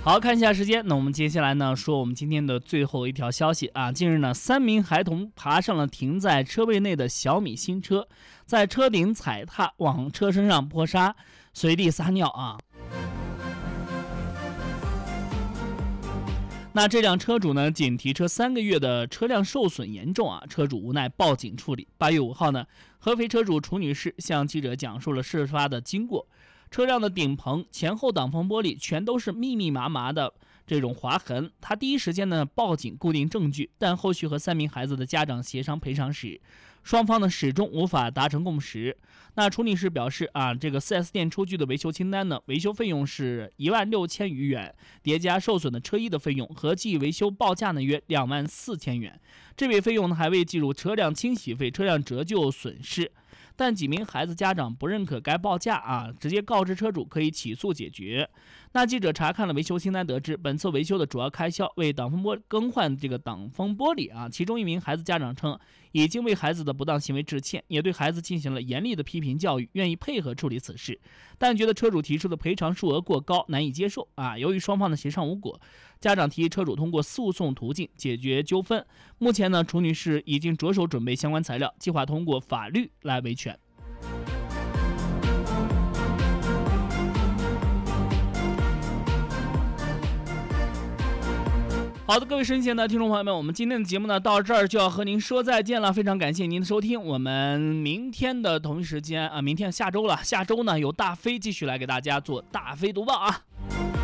好，看一下时间，那我们接下来呢说我们今天的最后一条消息啊。近日呢，3名孩童爬上了停在车位内的小米新车，在车顶踩踏，往车身上泼沙，随地撒尿啊。那这辆车主呢，仅提车3个月的车辆受损严重啊，车主无奈报警处理。8月5号呢，合肥车主楚女士向记者讲述了事发的经过。车辆的顶棚、前后挡风玻璃全都是密密麻麻的这种划痕，他第一时间呢报警固定证据，但后续和3名孩子的家长协商赔偿时，双方呢始终无法达成共识。那楚女士表示啊，这个 4S 店出具的维修清单呢，维修费用是16000余元，叠加受损的车衣的费用，合计维修报价呢约24000元。这笔费用呢还未计入车辆清洗费、车辆折旧损失。但几名孩子家长不认可该报价啊，直接告知车主可以起诉解决。那记者查看了维修清单，得知本次维修的主要开销为挡风玻更换这个挡风玻璃啊。其中1名孩子家长称，已经为孩子的不当行为致歉，也对孩子进行了严厉的批评教育，愿意配合处理此事，但觉得车主提出的赔偿数额过高，难以接受啊。由于双方的协商无果，家长提议车主通过诉讼途径解决纠纷。目前呢，楚女士已经着手准备相关材料，计划通过法律来维权。好的，各位深情的听众朋友们，我们今天的节目呢到这儿就要和您说再见了，非常感谢您的收听。我们明天的同一时间啊，明天下周呢有大飞继续来给大家做大飞读报啊。